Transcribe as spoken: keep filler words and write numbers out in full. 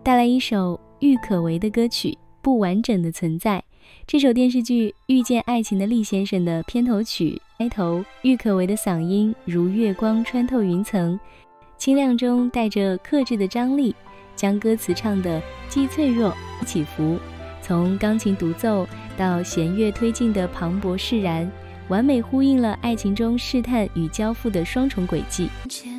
带来一首郁可唯的歌曲《不完整的存在》。这首电视剧《遇见爱情的厉先生》的片头曲开头，郁可唯的嗓音如月光穿透云层，清亮中带着克制的张力，将歌词唱得既脆弱又起伏，从钢琴独奏到弦乐推进的磅礴释然，完美呼应了爱情中试探与交付的双重轨迹。